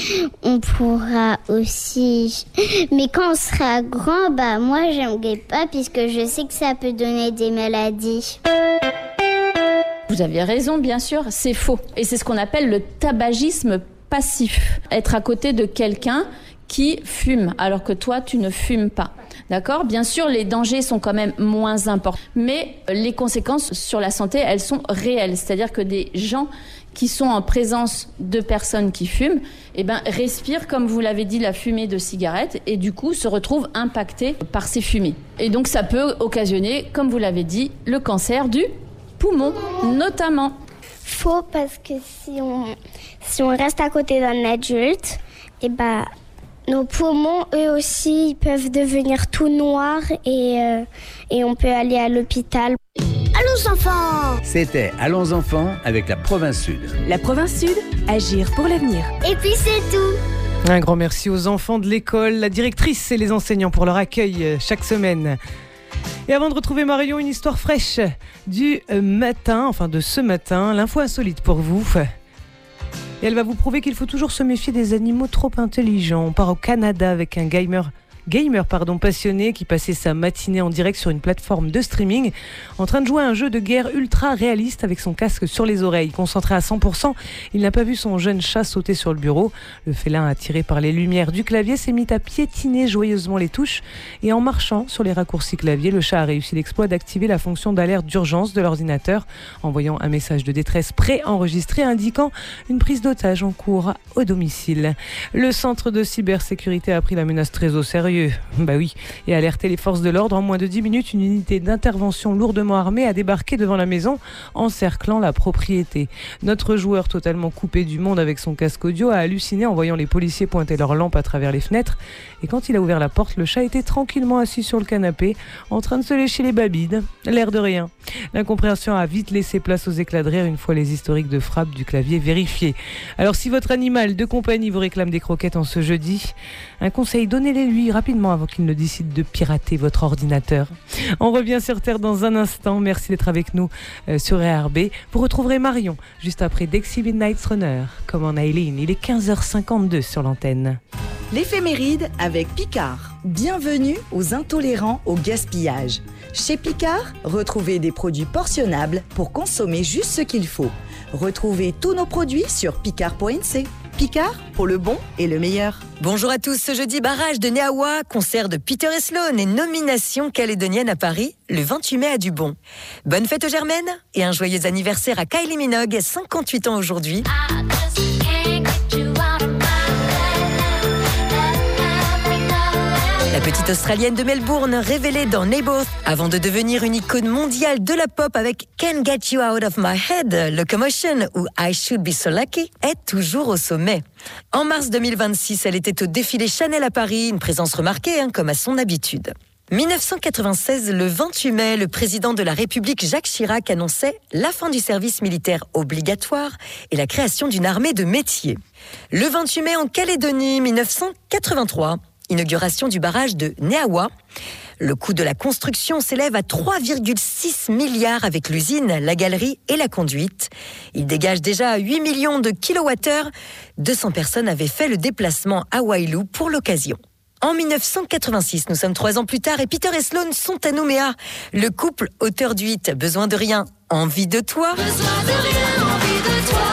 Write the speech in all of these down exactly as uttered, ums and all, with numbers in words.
on pourra aussi... Mais quand on sera grand, bah moi, j'aimerais pas puisque je sais que ça peut donner des maladies. Vous aviez raison, bien sûr, c'est faux. Et c'est ce qu'on appelle le tabagisme passif. Être à côté de quelqu'un qui fume, alors que toi, tu ne fumes pas. D'accord ? Bien sûr, les dangers sont quand même moins importants. Mais les conséquences sur la santé, elles sont réelles. C'est-à-dire que des gens qui sont en présence de personnes qui fument, eh ben, respirent, comme vous l'avez dit, la fumée de cigarettes et du coup se retrouvent impactés par ces fumées. Et donc ça peut occasionner, comme vous l'avez dit, le cancer du poumon, notamment. Faux, parce que si on, si on reste à côté d'un adulte, eh ben, nos poumons, eux aussi, ils peuvent devenir tout noirs et, euh, et on peut aller à l'hôpital. Allons enfants! C'était Allons enfants avec la Province Sud. La Province Sud, agir pour l'avenir. Et puis c'est tout! Un grand merci aux enfants de l'école, la directrice et les enseignants pour leur accueil chaque semaine. Et avant de retrouver Marion, une histoire fraîche du matin, enfin de ce matin, l'info insolite pour vous. Et elle va vous prouver qu'il faut toujours se méfier des animaux trop intelligents. On part au Canada avec un gamer... Gamer pardon, passionné qui passait sa matinée en direct sur une plateforme de streaming en train de jouer à un jeu de guerre ultra réaliste avec son casque sur les oreilles. Concentré à cent pour cent, il n'a pas vu son jeune chat sauter sur le bureau. Le félin, attiré par les lumières du clavier, s'est mis à piétiner joyeusement les touches et en marchant sur les raccourcis clavier, le chat a réussi l'exploit d'activer la fonction d'alerte d'urgence de l'ordinateur, envoyant un message de détresse préenregistré indiquant une prise d'otage en cours au domicile. Le centre de cybersécurité a pris la menace très au sérieux. Bah oui, et alerté les forces de l'ordre. En moins de dix minutes, une unité d'intervention lourdement armée a débarqué devant la maison, encerclant la propriété. Notre joueur, totalement coupé du monde avec son casque audio, a halluciné en voyant les policiers pointer leurs lampes à travers les fenêtres. Et quand il a ouvert la porte, le chat était tranquillement assis sur le canapé, en train de se lécher les babides. L'air de rien. L'incompréhension a vite laissé place aux éclats de rire une fois les historiques de frappe du clavier vérifiés. Alors si votre animal de compagnie vous réclame des croquettes en ce jeudi, un conseil, donnez-les lui rapidement avant qu'il ne décide de pirater votre ordinateur. On revient sur Terre dans un instant. Merci d'être avec nous euh, sur R R B. Vous retrouverez Marion juste après Dexy Midnight Runner. Comme en Aileen, il est quinze heures cinquante-deux sur l'antenne. L'éphéméride avec Picard. Bienvenue aux intolérants au gaspillage. Chez Picard, retrouvez des produits portionnables pour consommer juste ce qu'il faut. Retrouvez tous nos produits sur picard point n c. Picard, pour le bon et le meilleur. Bonjour à tous, ce jeudi barrage de Neawa, concert de Peter et Sloan et nomination calédonienne à Paris, le vingt-huit mai à Dubon. Bonne fête aux Germaines et un joyeux anniversaire à Kylie Minogue, cinquante-huit ans aujourd'hui. La petite Australienne de Melbourne, révélée dans Neighbours, avant de devenir une icône mondiale de la pop avec Can't Get You Out of My Head, Locomotion ou I Should Be So Lucky, est toujours au sommet. En mars deux mille vingt-six, elle était au défilé Chanel à Paris, une présence remarquée hein, comme à son habitude. dix-neuf cent quatre-vingt-seize, le vingt-huit mai, le président de la République Jacques Chirac annonçait la fin du service militaire obligatoire et la création d'une armée de métiers. Le vingt-huit mai en Calédonie, dix-neuf cent quatre-vingt-trois, inauguration du barrage de Neawa. Le coût de la construction s'élève à trois virgule six milliards avec l'usine, la galerie et la conduite. Il dégage déjà huit millions de kilowattheures. deux cents personnes avaient fait le déplacement à Wailu pour l'occasion. En dix-neuf cent quatre-vingt-six, nous sommes trois ans plus tard et Peter et Sloan sont à Nouméa. Le couple auteur du hit Besoin de rien, envie de toi. Besoin de rien, envie de toi.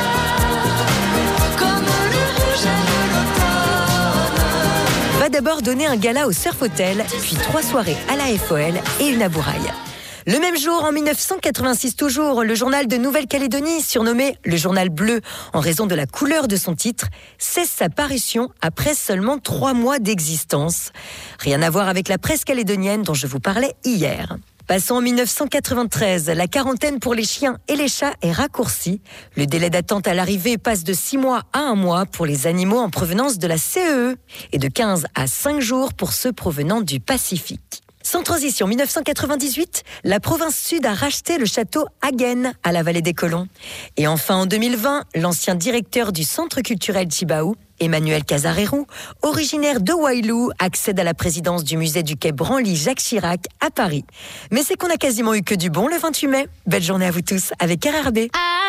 Va d'abord donner un gala au Surf Hotel, puis trois soirées à la F O L et une à Bourail. Le même jour, en dix-neuf cent quatre-vingt-six toujours, le journal de Nouvelle-Calédonie, surnommé le Journal Bleu en raison de la couleur de son titre, cesse sa parution après seulement trois mois d'existence. Rien à voir avec la presse calédonienne dont je vous parlais hier. Passons en dix-neuf cent quatre-vingt-treize, la quarantaine pour les chiens et les chats est raccourcie. Le délai d'attente à l'arrivée passe de six mois à un mois pour les animaux en provenance de la C E E et de quinze à cinq jours pour ceux provenant du Pacifique. Sans transition, dix-neuf cent quatre-vingt-dix-huit, la province sud a racheté le château Hagen à la vallée des Colons. Et enfin en deux mille vingt, l'ancien directeur du centre culturel Chibaou, Emmanuel Casarero, originaire de Wailu, accède à la présidence du musée du quai Branly Jacques Chirac à Paris. Mais c'est qu'on a quasiment eu que du bon le vingt-huit mai. Belle journée à vous tous avec R R B.